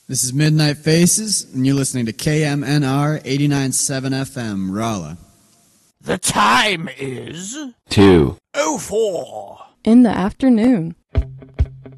This is Midnight Faces, and you're listening to KMNR 89.7 FM, Rolla. The time is 2:04 in the afternoon.